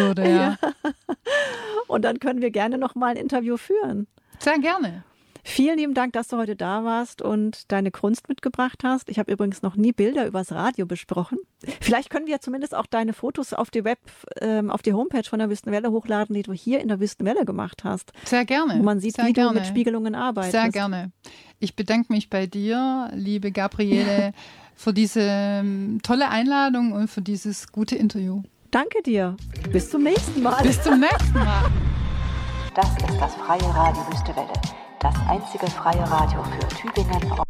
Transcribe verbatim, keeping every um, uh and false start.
würde. Ja. Ja. Und dann können wir gerne noch mal ein Interview führen. Sehr gerne. Vielen lieben Dank, dass du heute da warst und deine Kunst mitgebracht hast. Ich habe übrigens noch nie Bilder übers Radio besprochen. Vielleicht können wir ja zumindest auch deine Fotos auf die Web, ähm, auf die Homepage von der Wüstenwelle hochladen, die du hier in der Wüstenwelle gemacht hast. Sehr gerne. Wo man sieht, Sehr wie gerne. du mit Spiegelungen arbeitest. Sehr gerne. Ich bedanke mich bei dir, liebe Gabriele, für diese ähm, tolle Einladung und für dieses gute Interview. Danke dir. Bis zum nächsten Mal. Bis zum nächsten Mal. Das ist das freie Radio Wüstewelle, das einzige freie Radio für Tübingen.